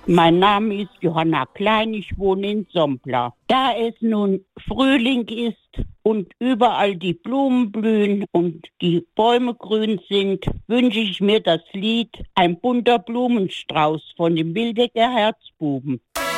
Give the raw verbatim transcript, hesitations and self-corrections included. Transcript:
Mein Name ist Johanna Klein, ich wohne in Sombla. Da es nun Frühling ist und überall die Blumen blühen und die Bäume grün sind, wünsche ich mir das Lied Ein bunter Blumenstrauß von den Wildecker Herzbuben.